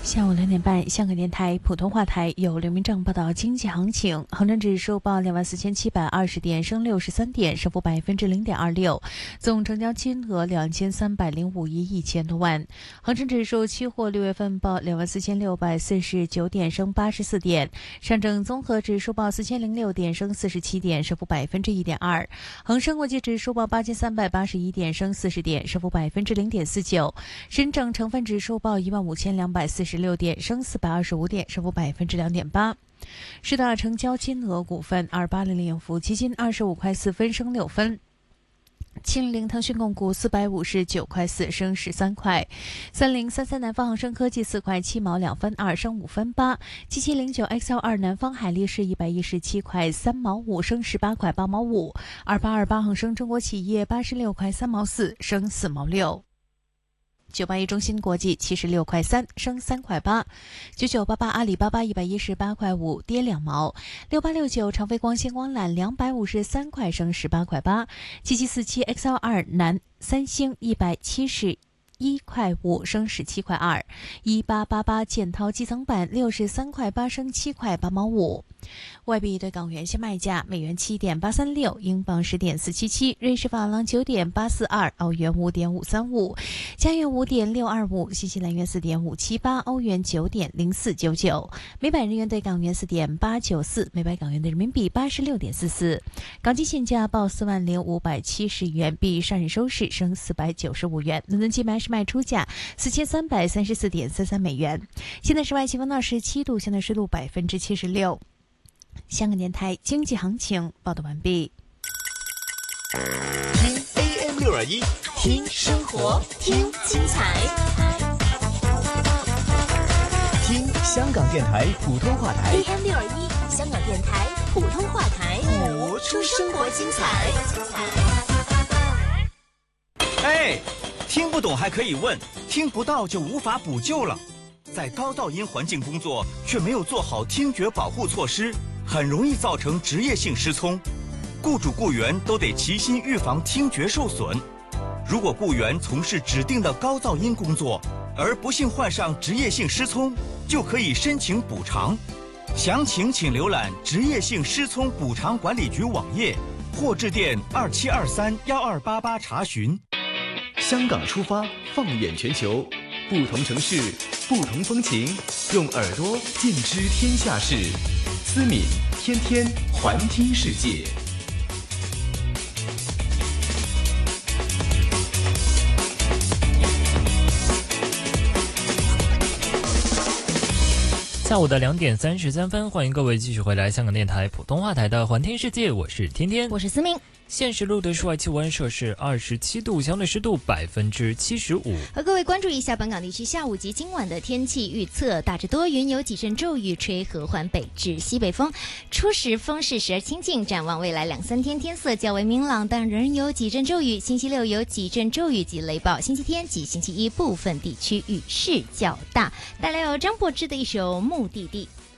下午2点半，香港电台普通话台有刘明正报道经济行情。恒生指数报24720点，升63点，升幅0.26%，总成交金额2305亿1000多万。恒生指数期货6月份报24649点，升84点。上证综合指数报4006点，升47点，升幅1.2%。恒生国际指数报8381点，升40点，升幅0.49%。深证成分指数报15246点，升425点，升幅2.8%。十大成交金额股份：2800盈富基金25块4分升6分。700腾讯控股459块4升13块，3033南方恒生科技4块7毛2分2升5分8，7709 XL2 南方海力士117块3毛5升18块8毛5，2828恒生中国企业86块3毛4升4毛6。981中芯国际76块3升3块8，9988阿里巴巴118块5跌2毛，6869长飞光纤光缆253块升18块8，7747 XL2 南三星171块5升17块2，1888建滔基层板63块8升7块8毛5。外币对港元现卖价：美元7.836，英镑10.477，瑞士法郎9.842，澳元5.535，加元5.625，新西兰元4.578，欧元9.0499，每百日元对港元4.894，每百港元对人民币86.44。港金现价报40570元，比上日收市升495元。伦敦金买卖出价4334.33美元。现在室外气温27度，相对湿度76%。香港电台经济行情报道完毕。 听 AM621，听生活，听精彩，听香港电台普通话台。 AM621，香港电台普通话台， 活出生活精彩。 哎，听不懂还可以问，听不到就无法补救了。在高噪音环境工作，却没有做好听觉保护措施，很容易造成职业性失聪。雇主雇员都得齐心预防听觉受损。如果雇员从事指定的高噪音工作，而不幸患上职业性失聪，就可以申请补偿。详情请浏览职业性失聪补偿管理局网页，或致电27231288查询。 香港出发，放眼全球，不同城市，不同风情，用耳朵见知天下事。思敏天天环听世界。 下午的2点33分，欢迎各位继续回来香港电台普通话台的环听世界，我是天天， 我是思明。 现时录的室外气温摄氏27度，相对湿度75%。 和各位关注一下本港地区下午及今晚的天气预测，大致多云，有几阵骤雨，吹和缓北至西北风，初时风势时而清劲。展望未来2-3天天色较为明朗，但仍有几阵骤雨，星期六有几阵骤雨及雷暴，星期天及星期一部分地区雨势较大。带来有张柏芝的一首《目的地》。